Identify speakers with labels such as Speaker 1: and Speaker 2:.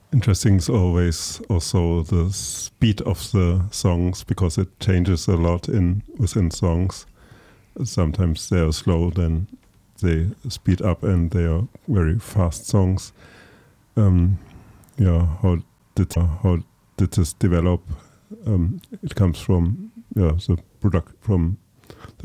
Speaker 1: Interesting is always also the speed of the songs because it changes a lot in within songs. Sometimes they are slow, then they speed up, and they are very fast songs. Um, yeah, how did this develop? It comes from the product from